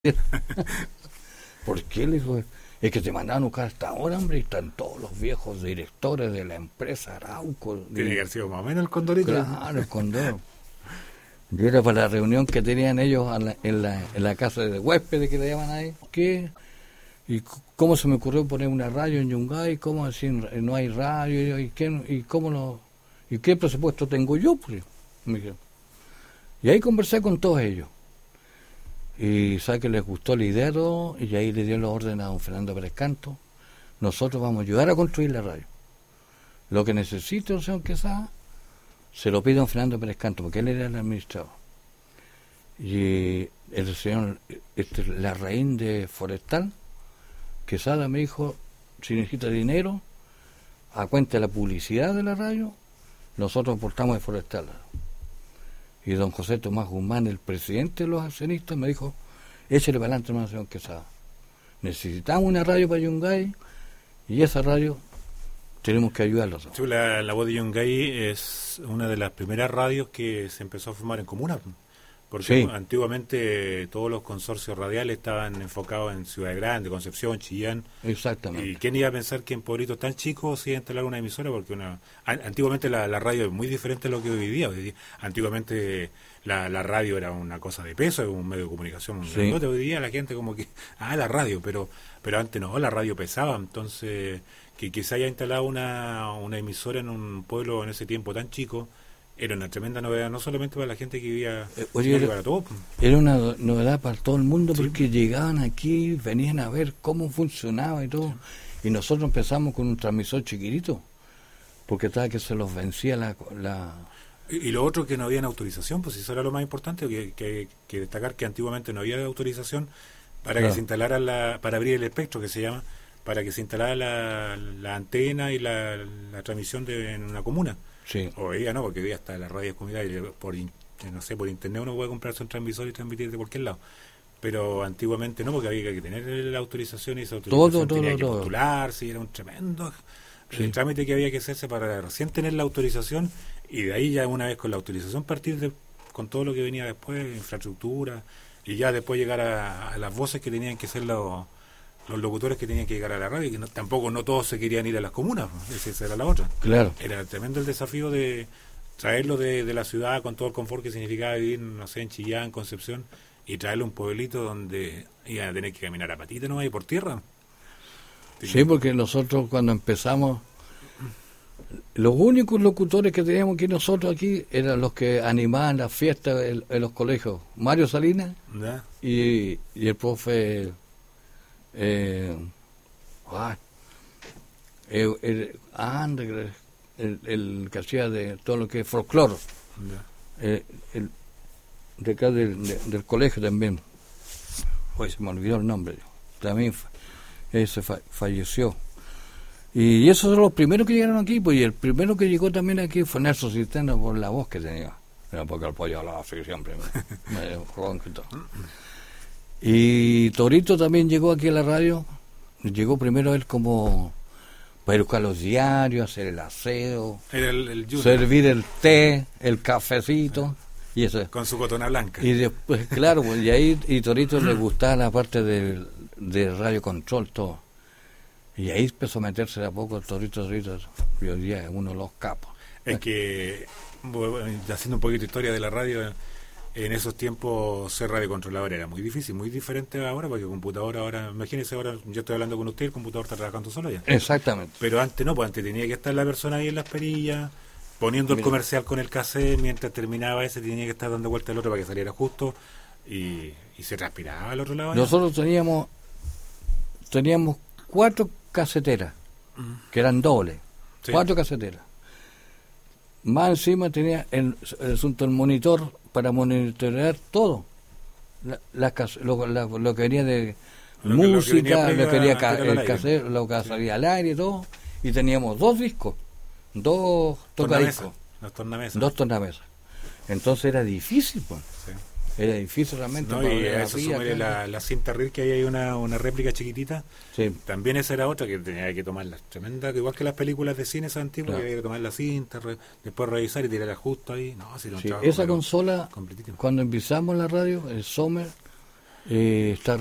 ¿Por qué? Le dijo, es que te mandaron a buscar hasta ahora, hombre, y están todos los viejos directores de la empresa Arauco. Tiene que haber sido más o menos el Condorito. Claro, el Condor. Yo era para la reunión que tenían ellos en la casa de huéspedes que le llaman ahí. ¿Qué? ¿Y cómo se me ocurrió poner una radio en Yungay? ¿Cómo decir no hay radio? ¿Y qué presupuesto tengo yo? Pues, me dijeron. Y ahí conversé con todos ellos. Y sabe que les gustó la idea todo, y ahí le dio los órdenes a don Fernando Pérez Canto. Nosotros vamos a ayudar a construir la radio. Lo que necesite el señor Quesada, se lo pide a don Fernando Pérez Canto, porque él era el administrador. Y el señor Larraín de Forestal, Quesada me dijo, si necesita dinero, a cuenta de la publicidad de la radio, nosotros aportamos de Forestal. Y don José Tomás Guzmán, el presidente de los accionistas, me dijo, échale para adelante una señor Quesada. Necesitamos una radio para Yungay, y esa radio tenemos que ayudarlos. Sí, la voz de Yungay es una de las primeras radios que se empezó a formar en comuna, porque sí, antiguamente todos los consorcios radiales estaban enfocados en Ciudad Grande, Concepción, Chillán. Exactamente. ¿Y quién iba a pensar que en pueblitos tan chicos se iba a instalar una emisora? Porque antiguamente la radio es muy diferente a lo que hoy día. Antiguamente la radio era una cosa de peso, era un medio de comunicación. Sí. Hoy día la gente como que, la radio, pero antes no, la radio pesaba. Entonces, que se haya instalado una emisora en un pueblo en ese tiempo tan chico, era una tremenda novedad, no solamente para la gente que vivía, sino que para todos. Era una novedad para todo el mundo, sí, porque llegaban aquí, venían a ver cómo funcionaba y todo. Sí. Y nosotros empezamos con un transmisor chiquitito, porque estaba que se los vencía la... Y lo otro, que no había autorización, pues eso era lo más importante, que destacar que antiguamente no había autorización para que se instalara para abrir el espectro, que se llama, para que se instalara la antena y la transmisión en una comuna. Sí. Hoy día no, porque hoy día está la radio comunitaria, por internet uno puede comprarse un transmisor y transmitir de cualquier lado. Pero antiguamente no, porque había que tener la autorización, y esa autorización tenía que postularse, y era un tremendo trámite que había que hacerse para recién tener la autorización, y de ahí ya una vez con la autorización partir con todo lo que venía después, infraestructura, y ya después llegar a las voces que tenían que ser los locutores que tenían que llegar a la radio, que tampoco no todos se querían ir a las comunas, esa era la otra. Claro. Era tremendo el desafío de traerlo de la ciudad con todo el confort que significaba vivir, no sé, en Chillán, Concepción, y traerlo a un pueblito donde iban a tener que caminar a patita nomás y por tierra. Sí, porque nosotros cuando empezamos, los únicos locutores que teníamos nosotros aquí eran los que animaban las fiestas en los colegios. Mario Salinas y el profe... el que hacía de todo lo que es folclore, de acá del colegio también, pues se me olvidó el nombre, también ese falleció, y esos son los primeros que llegaron aquí, pues, y el primero que llegó también aquí fue Nelson Cisterna, por la voz que tenía, porque el pollo hablaba así siempre, medio ronco y todo. Y Torito también llegó aquí a la radio. Llegó primero él como para buscar los diarios, hacer el aseo, servir el té, el cafecito, y eso. Con su cotona blanca. Y después, claro, pues, y Torito le gustaba la parte de radio control, todo. Y ahí empezó a meterse de a poco Torito, y hoy día es uno de los capos. Es que, haciendo un poquito de historia de la radio, en esos tiempos ser radiocontrolador era muy difícil, muy diferente ahora, porque el computador ahora, imagínese, ahora yo estoy hablando con usted, el computador está trabajando solo ya. Exactamente. Pero antes no, pues antes tenía que estar la persona ahí en las perillas, poniendo el comercial con el cassette, mientras terminaba ese tenía que estar dando vuelta al otro para que saliera justo, y se transpiraba al otro lado. Nosotros teníamos 4 caseteras, que eran dobles, sí. 4 caseteras. Más encima tenía el asunto del monitor para monitorear todo, lo que venía de música, lo que venía el cassette, lo que salía al aire y todo, y teníamos 2 discos, 2 tocadiscos, 2 tornamesas. Entonces era difícil, pues. Sí. Era difícil realmente. No, y a eso sumarle la cinta reel, que hay una réplica chiquitita. Sí. También esa era otra que tenía que tomarla tremenda, igual que las películas de cine esas antiguas, claro, que había que tomar la cinta, después revisar y tirarla justo ahí. No, si no, sí, esa consola, cuando empezamos la radio, el Sommer, Está